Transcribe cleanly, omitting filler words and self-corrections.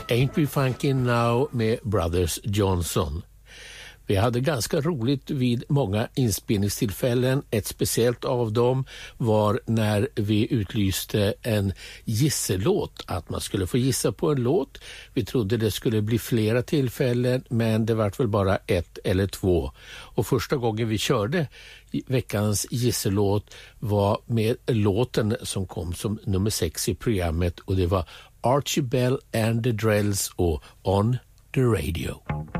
Ain't We Funky Now med Brothers Johnson. Vi hade ganska roligt vid många inspelningstillfällen. Ett speciellt av dem var när vi utlyste en gisselåt. Att man skulle få gissa på en låt. Vi trodde det skulle bli flera tillfällen, men det var väl bara 1 eller 2. Och första gången vi körde veckans gissellåt var med låten som kom som nummer 6 i programmet. Och det var Archie Bell and the Drells och On the Radio.